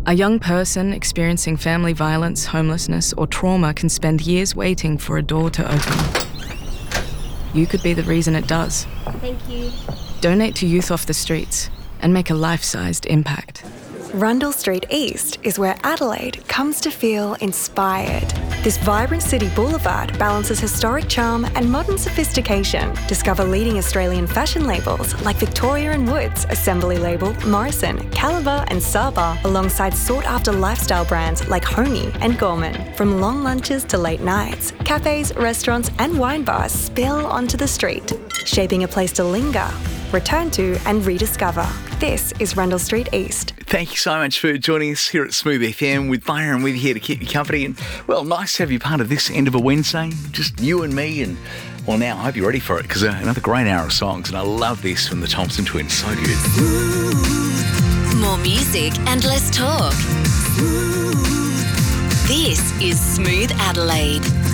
A young person experiencing family violence, homelessness, or trauma can spend years waiting for a door to open. You could be the reason it does. Thank you. Donate to Youth Off the Streets and make a life-sized impact. Rundle Street East is where Adelaide comes to feel inspired. This vibrant city boulevard balances historic charm and modern sophistication. Discover leading Australian fashion labels like Victoria & Woods, Assembly Label, Morrison, Caliber and Saba, alongside sought-after lifestyle brands like Homey and Gorman. From long lunches to late nights, cafes, restaurants and wine bars spill onto the street, shaping a place to linger, return to and rediscover. This is Rundle Street East. Thank you so much for joining us here at Smooth FM with Byron with you here to keep you company. And, well, nice to have you part of this end of a Wednesday. Just you and me. And, well, now I hope you're ready for it because another great hour of songs. And I love this from the Thompson Twins. So good. More music and less talk. This is Smooth Adelaide.